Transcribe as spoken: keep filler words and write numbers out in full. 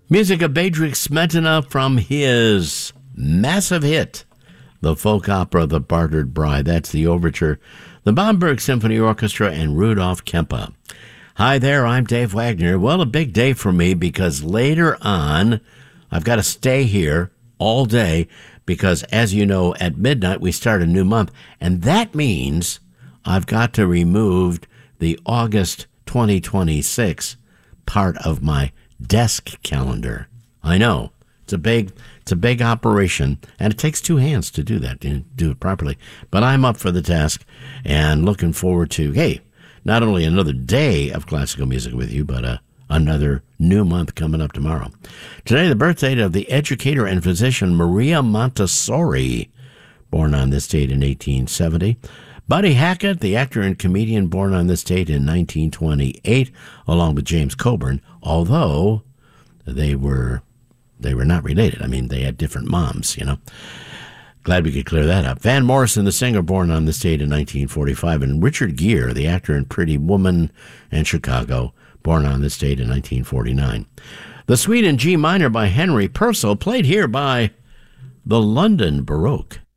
Music of Bedřich Smetana from his massive hit, the folk opera The Bartered Bride. That's the overture, the Bamberg Symphony Orchestra, and Rudolf Kempe. Hi there, I'm Dave Wagner. Well, a big day for me because later on, I've got to stay here all day because, as you know, at midnight we start a new month, and that means I've got to remove the August twenty twenty-six part of my desk calendar. I know it's a big, it's a big operation, and it takes two hands to do that, to do it properly. But I'm up for the task and looking forward to, hey, not only another day of classical music with you, but uh, another new month coming up tomorrow. Today, the birthday of the educator and physician Maria Montessori, born on this date in eighteen seventy. Buddy Hackett, the actor and comedian, born on this date in nineteen twenty-eight, along with James Coburn, although they were they were not related. I mean, they had different moms, you know. Glad we could clear that up. Van Morrison, the singer, born on this date in nineteen forty-five, and Richard Gere, the actor in Pretty Woman and Chicago, born on this date in nineteen forty-nine. The Suite in G minor by Henry Purcell, played here by the London Baroque.